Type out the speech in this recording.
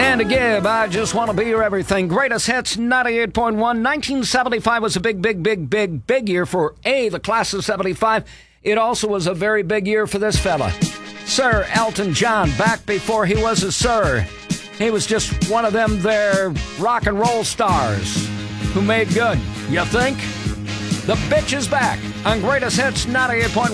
And to give, I just want to be your everything. Greatest hits, 98.1. 1975 was a big year for the class of 75. It also was a very big year for this fella, Sir Elton John, back before he was a sir. He was just one of them there rock and roll stars who made good. You think? The bitch is back on Greatest Hits, 98.1.